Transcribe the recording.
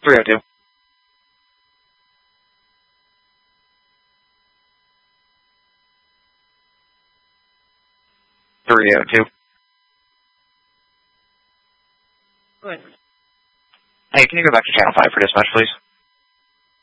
302. 302. Good. Hey, can you go back to channel 5 for dispatch, please?